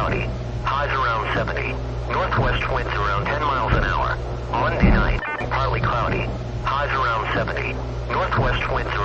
cloudy. Highs around 70. Northwest winds around 10 miles an hour. Monday night, partly cloudy. Highs around 70. Northwest winds around